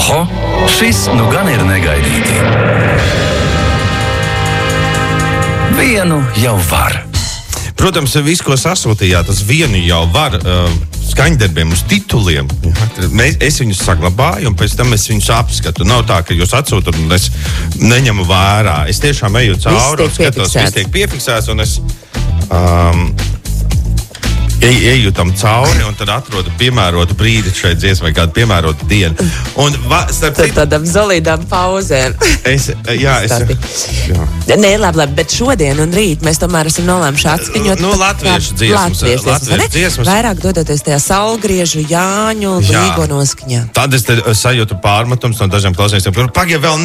Oho, šis nu gan ir negaidīti. Vienu jau var. Protams, visu, ko sasūtījāt, tas vienu jau var skaņdarbiem uz tituliem. Es viņus saglabāju, un pēc tam es viņus apskatu. Nav tā, ka jūs atsūtat, un es neņemu vērā. Es tiešām eju cauri un skatos, viss tiek piefiksēts, un es eju tam cauri, un tad atrodu piemērotu brīdi šai dziesmai, kādu piemērotu dienu. Un tādām solīdām pauzēm. Nē, labi, bet šodien un rīt mēs tomēr esam nolēmuši atskaņot latviešu dziesmas. Vairāk dodoties tajā saulgriežu, Jāņu, Līgo noskaņā. Tad es sajūtu pārmetums no dažiem klausītājiem. Pagie, vēl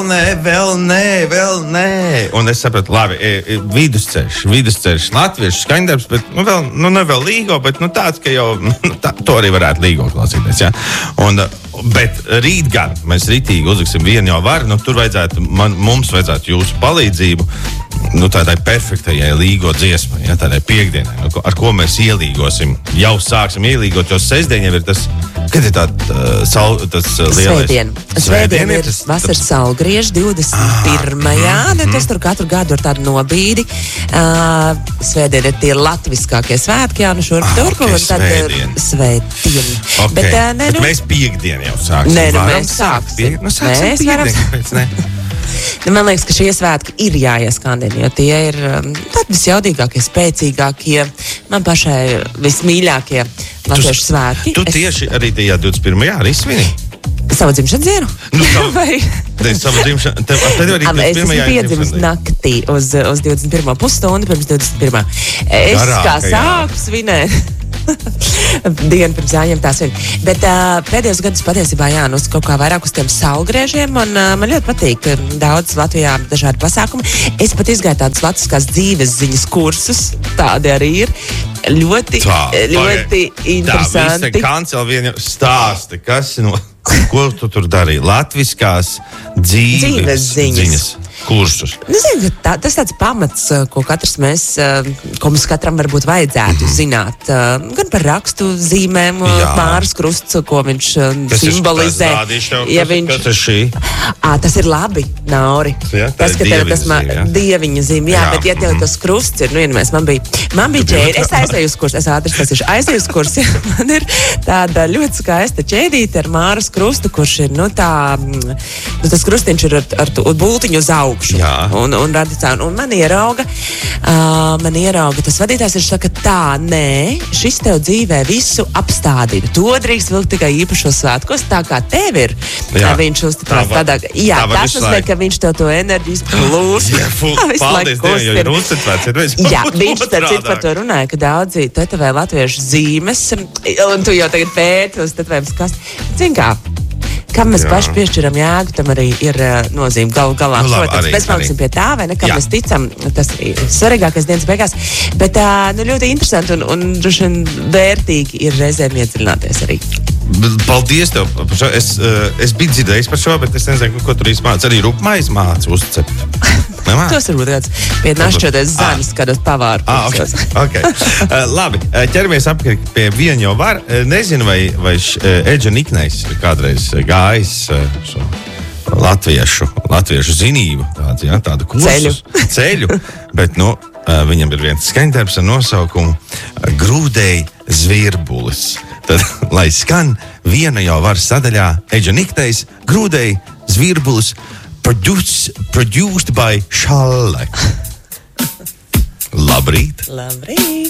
nē. Un es sapratu, labi, vidusceļš, latviešu skaņdarbs, bet ne vēl Līgo, bet tāds, ka jau to arī varētu Līgo klausīties. Ja? Bet rīt gan mēs ritīgi uzliksim vienu jau var, tur mums vajadzētu jūsu palīdzību, tādai perfektajai Līgo dziesmai, ja, tādai piekdienai, ar ko mēs ielīgosim. Jau sāksim ielīgot, jo sestdien jau ir tas, kad ir tas lielais... Svētdien ir vasaras saulgriež 21. Tas tur katru gadu ar tādu nobīdi. Svētdien ir tie latviskākie svētki, šurp turp, un tad svētdien. Okay. Bet mēs piekdien jau sāksim. Mēs sāksim piekdien. Man liekas, ka šie svētki ir jāieskandina, jo tie ir tādi visjaudīgākie, spēcīgākie, man pašai vismīļākie latviešu svētki. Tu tieši arī tajā 21. arī svini? Savu dzimšanas dienu? Savu dzimšanu. Es esmu piedzimis naktī uz 21. pusstundu pirms 21. Es kā sāku svinēt. Dienu pirms Jāņiem tā svin. Bet pēdējos gadus patiesībā uz kaut kā vairāk uz tiem saulgriežiem, un man ļoti patīk daudz Latvijā dažādi pasākumi. Es pat izgāju tādus latviskās dzīves ziņas kursus, tādi arī ir. Ļoti interesanti. Tā, visi kanceli vienu stāsti, ko tu tur darīji? Latviskās dzīves ziņas kursus. Nezinu, tas tāds pamats, ko mums katram varbūt vajadzētu zināt. Gan par rakstu zīmēm, Māras krusts, ko viņš simbolizē. Kas ir šī? Tas ir labi, Nauri. Tas, ka tev tas dieviņa zīme. Jā, bet ja tev tas krusts ir, man bija ķēdi. Es aizēju uz kursu, es aizēju uz kursu. Man ir tāda ļoti skaista ķēdīte ar Māras krustu, kurš ir, tas krustiņš ir ar bultiņu uz augšu. Un man ierauga tas vadītājs, viņš saka, šis tev dzīvē visu apstādina. To drīkst vilkt tikai īpašos svētkos, tā kā tev ir. Viņš uzticās tādā. Tas nozīmē, ka viņš tev to enerģijas plūs. Paldies Dievam, jo ir uzticēts. Viņš par to runāja, ka daudzi tetovē latviešu zīmes, un tu jau tagad pēti uz tetovējumus, kas, zin kā, kam mēs paši piešķiram jēgu, tam arī ir nozīme galu galā. Protams, mēs paliksim pie tā, vai ne, kam mēs ticam, tas arī ir svarīgākais dienas beigās. Bet ļoti interesanti un droši vien vērtīgi ir reizēm iedziļināties arī. Paldies tev par šo. Es biju dzirdējis par šo, bet es nezinu, ko tur īsti arī rupmais māca uzcept. Tas varbūt kāds piednašķoties zaļus, kādos pavāru. Okay. Labi, ķeramies apkārt pie viena jau var. Nezinu, vai Edža Niknejs kādreiz gājis šo latviešu zinību, tādu kursus. Ceļu. Bet, viņam ir viens skaņdarbs ar nosaukumu Grūdēji zvirbulis. Tad, lai skan viena jau var sadaļā Edža Niknejs, Grūdēji zvirbulis, produced by Šalle. Labrīt! Labrīt!